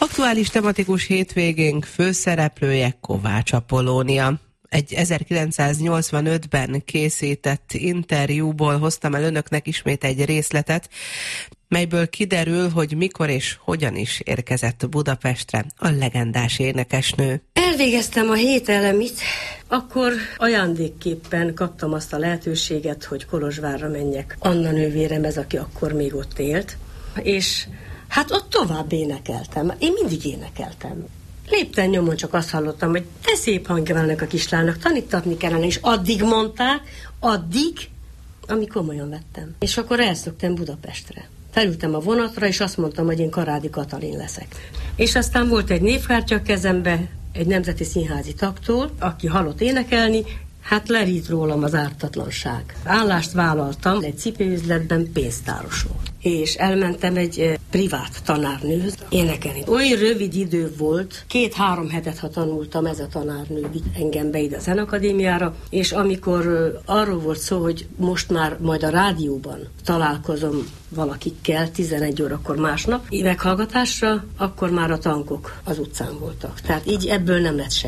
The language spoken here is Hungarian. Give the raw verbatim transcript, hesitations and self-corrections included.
Aktuális tematikus hétvégénk főszereplője Kovács Apollónia. Egy ezerkilencszáznyolcvanötben készített interjúból hoztam el önöknek ismét egy részletet, melyből kiderül, hogy mikor és hogyan is érkezett Budapestre a legendás énekesnő. Elvégeztem a hét elemit, akkor ajándékképpen kaptam azt a lehetőséget, hogy Kolozsvárra menjek. Anna nővérem ez, aki akkor még ott élt, és hát ott tovább énekeltem. Én mindig énekeltem. Lépten nyomon csak azt hallottam, hogy de szép hangja van ennek a kislánynak, tanítatni kellene, és addig mondták, addig, ami komolyan vettem. És akkor elszöktem Budapestre. Felültem a vonatra, és azt mondtam, hogy én Karádi Katalin leszek. És aztán volt egy névkártya a kezembe, egy nemzeti színházi tagtól, aki hallott énekelni, hát lerít rólam az ártatlanság. Állást vállaltam egy cipőüzletben pénztárosul. És elmentem egy privát tanárnőhöz énekelni. Olyan rövid idő volt, két-három hetet, ha tanultam, ez a tanárnő vitt engem be ide a Zenakadémiára, és amikor arról volt szó, hogy most már majd a rádióban találkozom valakikkel, tizenegy órakor másnap, meghallgatásra, akkor már a tankok az utcán voltak. Tehát így ebből nem lett semmi.